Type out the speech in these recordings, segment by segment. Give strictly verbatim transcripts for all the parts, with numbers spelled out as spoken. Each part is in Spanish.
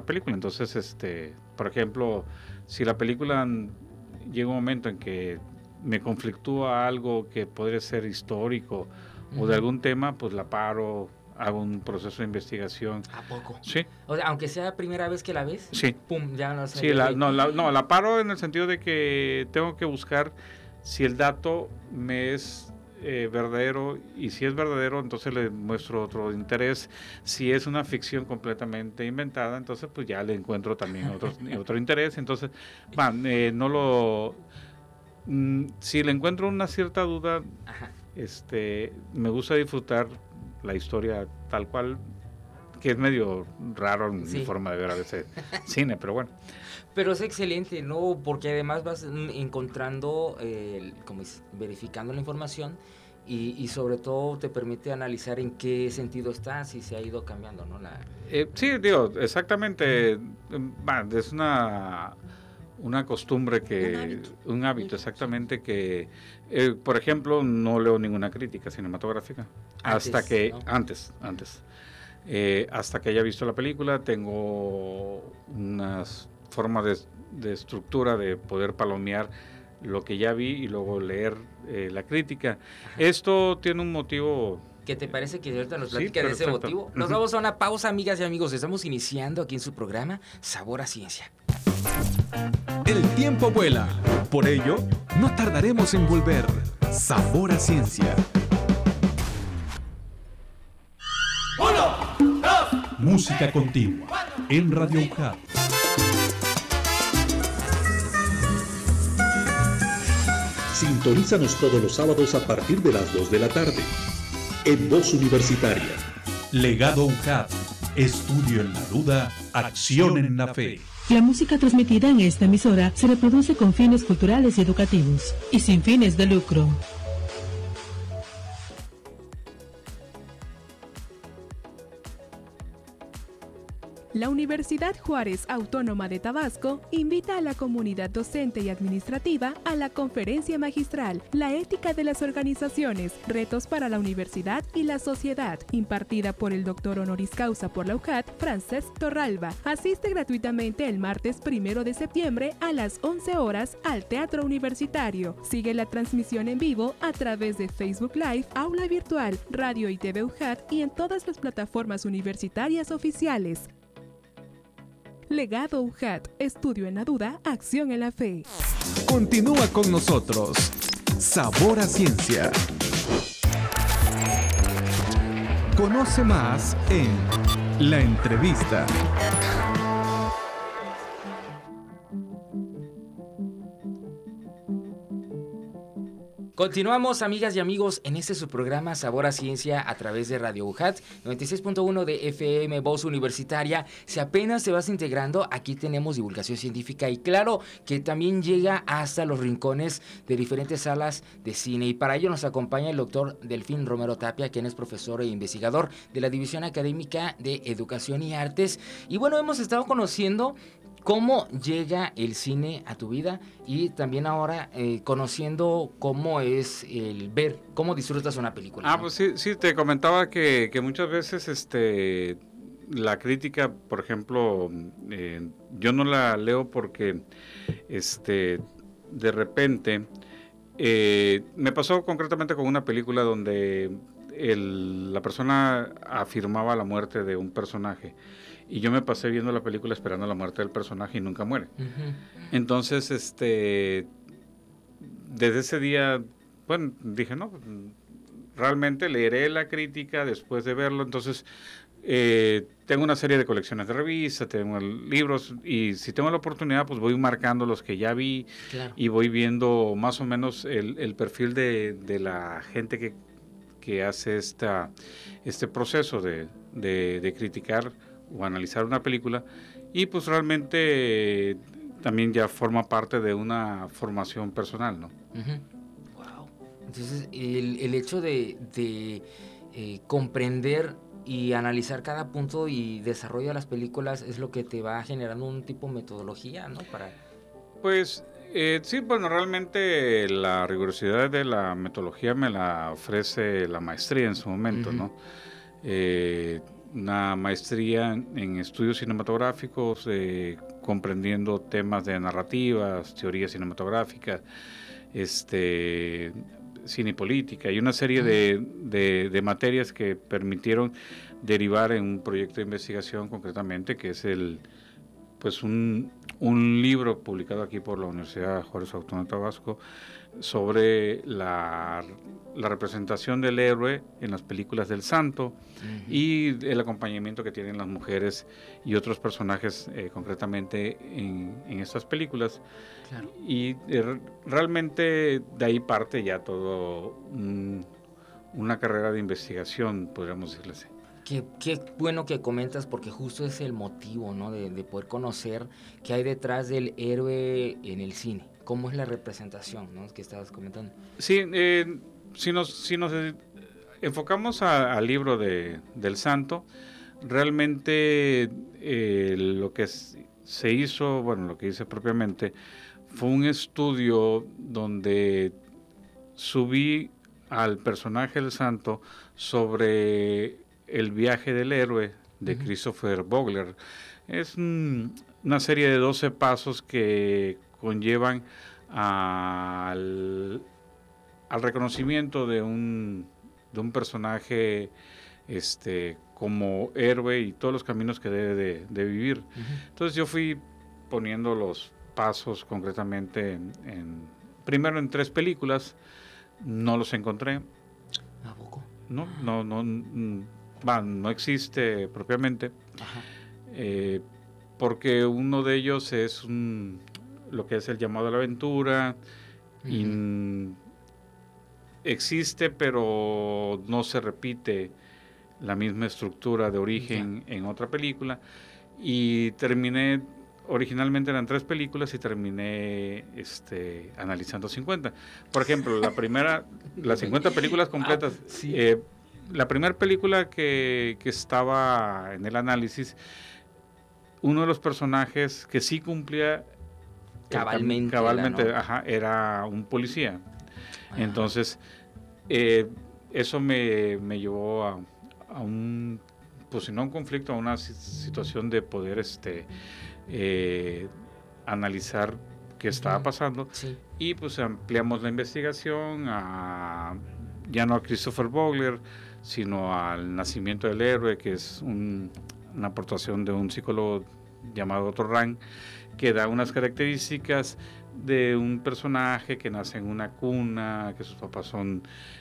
película. Entonces, este, por ejemplo, si la película llega un momento en que me conflictúa algo que podría ser histórico uh-huh. o de algún tema, pues la paro, hago un proceso de investigación. ¿A poco? Sí. O sea, aunque sea la primera vez que la ves, sí. pum, ya no sé. Sí, la, no, la, no, la paro en el sentido de que tengo que buscar si el dato me es eh, verdadero, y si es verdadero, entonces le muestro otro interés. Si es una ficción completamente inventada, entonces pues ya le encuentro también otro, otro interés. Entonces, man, eh, no lo... Mm, si le encuentro una cierta duda, Ajá. este me gusta disfrutar la historia tal cual, que es medio raro en sí. mi forma de ver a veces cine, pero bueno. Pero es excelente, ¿no? Porque además vas encontrando, eh, como es, verificando la información y, y sobre todo te permite analizar en qué sentido está, si se ha ido cambiando, ¿no? La... Eh, sí, digo, exactamente. Mm. Es una... una costumbre que... Un hábito. Un hábito, exactamente, que... Eh, por ejemplo, no leo ninguna crítica cinematográfica. Antes, hasta que... ¿no? Antes, antes. Eh, hasta que haya visto la película, tengo unas formas de, de estructura de poder palomear lo que ya vi y luego leer eh, la crítica. Ajá. Esto tiene un motivo... ¿Qué te parece que ahorita nos platica sí, de ese motivo? Nos uh-huh. vamos a una pausa, amigas y amigos. Estamos iniciando aquí en su programa Sabor a Ciencia. El tiempo vuela, por ello no tardaremos en volver. Sabor a Ciencia. Uno, dos. Música continua en Radio UJAT. Sintonízanos todos los sábados a partir de las dos de la tarde. En Voz Universitaria. Legado UJAT. Estudio en la duda, acción en la fe. La música transmitida en esta emisora se reproduce con fines culturales y educativos y sin fines de lucro. La Universidad Juárez Autónoma de Tabasco invita a la comunidad docente y administrativa a la conferencia magistral La ética de las organizaciones, retos para la universidad y la sociedad, impartida por el doctor honoris causa por la UJAT, Francesc Torralba. Asiste gratuitamente el martes primero de septiembre a las once horas al Teatro Universitario. Sigue la transmisión en vivo a través de Facebook Live, Aula Virtual, Radio y T V UJAT y en todas las plataformas universitarias oficiales. Legado UJAT, estudio en la duda, acción en la fe. Continúa con nosotros. Sabor a Ciencia. Conoce más en La Entrevista. Continuamos, amigas y amigos, en este su programa Sabor a Ciencia a través de Radio UJAT, noventa y seis punto uno de F M, Voz Universitaria. Si apenas te vas integrando, aquí tenemos divulgación científica y claro que también llega hasta los rincones de diferentes salas de cine. Y para ello nos acompaña el doctor Delfín Romero Tapia, quien es profesor e investigador de la División Académica de Educación y Artes. Y bueno, hemos estado conociendo cómo llega el cine a tu vida y también ahora eh, conociendo cómo es el ver, cómo disfrutas una película. Ah, ¿no? pues sí, sí, te comentaba que, que muchas veces este, la crítica, por ejemplo, eh, yo no la leo porque este, de repente eh, me pasó concretamente con una película donde el, la persona afirmaba la muerte de un personaje. Y yo me pasé viendo la película esperando la muerte del personaje y nunca muere. Uh-huh. Entonces, este, desde ese día, bueno, dije, no, realmente leeré la crítica después de verlo. Entonces, eh, tengo una serie de colecciones de revistas, tengo libros, y si tengo la oportunidad, pues voy marcando los que ya vi, claro. Y voy viendo más o menos el, el perfil de, de la gente que, que hace esta, este proceso de, de, de criticar o analizar una película, y pues realmente eh, también ya forma parte de una formación personal, ¿no? Uh-huh. Wow. Entonces el, el hecho de, de eh, comprender y analizar cada punto y desarrollo de las películas es lo que te va generando un tipo de metodología, ¿no? Para... Pues eh, sí, bueno, realmente la rigurosidad de la metodología me la ofrece la maestría en su momento, uh-huh. ¿no? Eh, una maestría en estudios cinematográficos, eh, comprendiendo temas de narrativas, teoría cinematográfica, este, cine y política, y una serie de, de, de materias que permitieron derivar en un proyecto de investigación concretamente, que es el pues un, un libro publicado aquí por la Universidad Juárez Autónoma de Tabasco sobre la, la representación del héroe en las películas del Santo, uh-huh, y el acompañamiento que tienen las mujeres y otros personajes eh, concretamente en, en estas películas. Claro. Y eh, realmente de ahí parte ya todo un, una carrera de investigación, podríamos decirle así. Qué, qué bueno que comentas, porque justo es el motivo, ¿no? De, de poder conocer qué hay detrás del héroe en el cine. ¿Cómo es la representación, ¿no? Que estabas comentando. Sí, eh, si nos, si nos enfocamos al libro de, del Santo, realmente eh, lo que es, se hizo, bueno, lo que hice propiamente, fue un estudio donde subí al personaje del Santo sobre el viaje del héroe de uh-huh. Christopher Vogler. Es un, una serie de doce pasos que conllevan al, al reconocimiento de un, de un personaje este, como héroe y todos los caminos que debe de, de vivir. Uh-huh. Entonces yo fui poniendo los pasos concretamente en, en, primero en tres películas, no los encontré. ¿A poco? No, no, no, no, no existe propiamente. Ajá. Eh, porque uno de ellos es un, lo que es el llamado a la aventura, uh-huh. y existe, pero no se repite la misma estructura de origen yeah. en otra película, y terminé, originalmente eran tres películas y terminé este, analizando cincuenta. Por ejemplo, la primera, las cincuenta películas completas, ah, sí. eh, la primera película que, que estaba en el análisis, uno de los personajes que sí cumplía cabalmente, cabalmente era, ¿no? ajá, era un policía. Ajá. Entonces, eh, eso me, me llevó a, a un, pues si no un conflicto, a una situación de poder este, eh, analizar qué estaba pasando. Sí. Y pues ampliamos la investigación a, ya no a Christopher Vogler, sino al nacimiento del héroe, que es un, una aportación de un psicólogo llamado Otto Rank, que da unas características de un personaje que nace en una cuna, que sus papás son,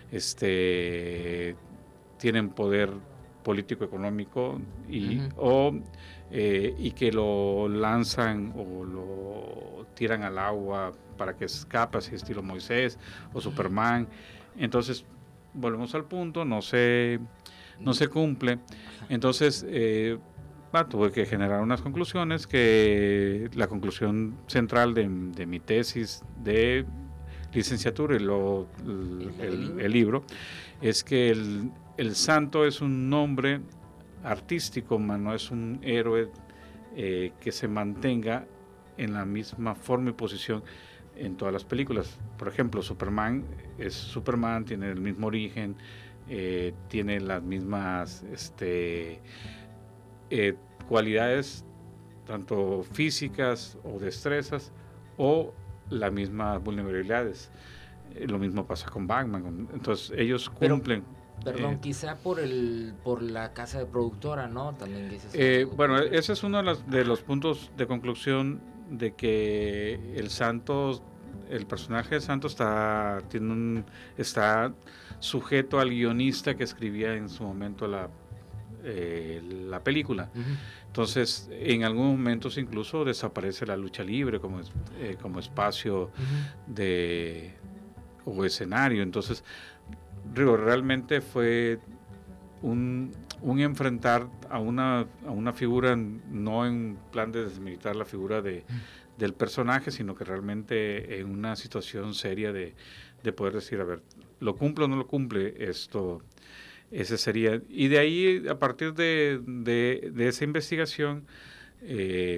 este, tienen poder político económico y, uh-huh. o, eh, y que lo lanzan o lo tiran al agua para que escape, así estilo Moisés o Superman. Entonces volvemos al punto, no se, no se cumple. Entonces eh, ah, tuve que generar unas conclusiones, que la conclusión central de, de mi tesis de licenciatura y lo, el, el, el libro es que el, el santo es un nombre artístico, man, no es un héroe eh, que se mantenga en la misma forma y posición en todas las películas. Por ejemplo, Superman es Superman, tiene el mismo origen, eh, tiene las mismas este, eh, cualidades, tanto físicas o destrezas, o las mismas vulnerabilidades. Eh, lo mismo pasa con Batman. Entonces ellos cumplen. Pero, perdón, eh, quizá por el por la casa de productora, ¿no? También dices. Eh, bueno, ese es uno de los, de los puntos de conclusión, de que el santo, el personaje de santo está, tiene un, está sujeto al guionista que escribía en su momento la, eh, la película. Uh-huh. Entonces, en algunos momentos incluso desaparece la lucha libre como, eh, como espacio uh-huh. de o escenario. Entonces, digo, realmente fue un, un enfrentar a una, a una figura, no en plan de desmilitar la figura de, del personaje, sino que realmente en una situación seria de, de poder decir, a ver, ¿lo cumple o no lo cumple? Esto, ese sería. Y de ahí, a partir de, de, de esa investigación, eh,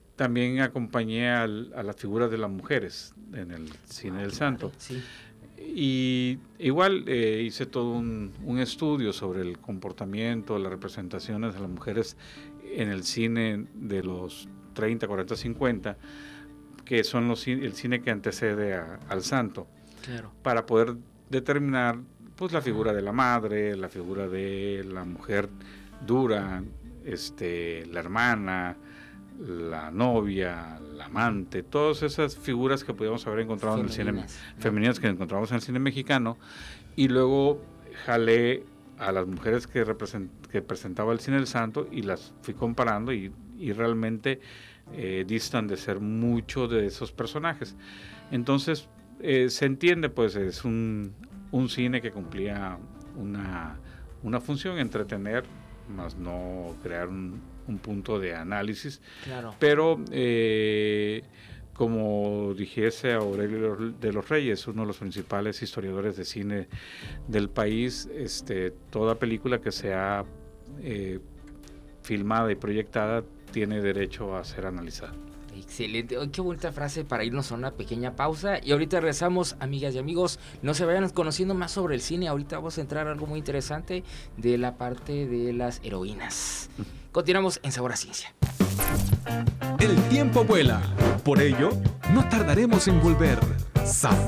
también acompañé al, a la figura de las mujeres en el cine del santo. Sí. y igual eh, hice todo un, un estudio sobre el comportamiento, las representaciones de las mujeres en el cine de los treinta, cuarenta, cincuenta, que son los, el cine que antecede a, al santo, claro, para poder determinar pues la figura de la madre, la figura de la mujer dura, este, la hermana, la novia, la amante, todas esas figuras que podíamos haber encontrado femeninas, en el cine, ¿no? femeninas que encontramos en el cine mexicano, y luego jalé a las mujeres que, represent, que presentaba el cine del santo y las fui comparando y, y realmente eh, distan de ser mucho de esos personajes. Entonces eh, se entiende, pues es un, un cine que cumplía una, una función, entretener, más no crear un, un punto de análisis, claro. Pero eh, como dijese Aurelio de los Reyes, uno de los principales historiadores de cine del país, este, toda película que sea eh, filmada y proyectada tiene derecho a ser analizada. Excelente, qué bonita frase para irnos a una pequeña pausa y ahorita regresamos, amigas y amigos, no se vayan conociendo más sobre el cine, ahorita vamos a entrar a algo muy interesante de la parte de las heroínas. Continuamos en Sabor a Ciencia. El tiempo vuela, por ello no tardaremos en volver. Sabor